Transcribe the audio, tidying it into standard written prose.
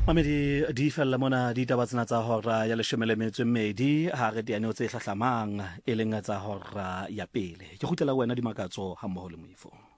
Mamedi di fella mona di taba tsena tsa hora ya 12 ha re diane o tse hlahlamang e leng tsa hora ya pele ke gutlela wena di makatso ha mmoho le moifo.